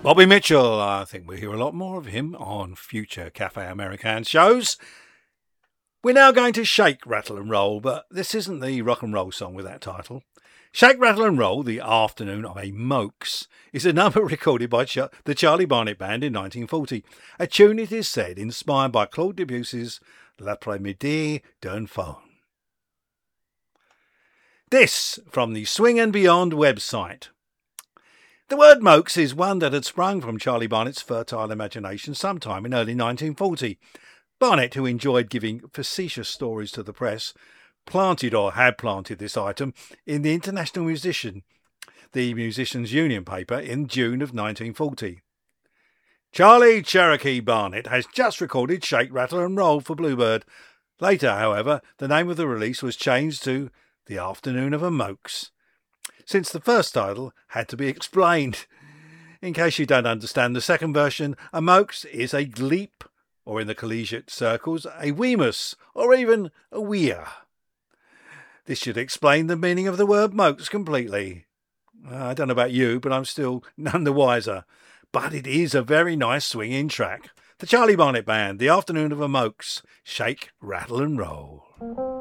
Bobby Mitchell, I think we'll hear a lot more of him on future Cafe American shows. We're now going to Shake, Rattle and Roll, but this isn't the rock and roll song with that title. Shake, Rattle and Roll, The Afternoon of a Mokes, is a number recorded by the Charlie Barnet Band in 1940, a tune, it is said, inspired by Claude Debussy's L'après-midi d'un faune. This from the Swing and Beyond website. The word mokes is one that had sprung from Charlie Barnet's fertile imagination sometime in early 1940. Barnet, who enjoyed giving facetious stories to the press, had planted this item in the International Musician, the Musicians' Union paper, in June of 1940. Charlie Cherokee Barnet has just recorded Shake, Rattle and Roll for Bluebird. Later, however, the name of the release was changed to The Afternoon of a Mokes, since the first title had to be explained. In case you don't understand the second version, a mokes is a gleep, or in the collegiate circles, a weemus, or even a weir. This should explain the meaning of the word mokes completely. I don't know about you, but I'm still none the wiser. But it is a very nice swinging track. The Charlie Barnet Band, The Afternoon of a Mokes, Shake, Rattle and Roll.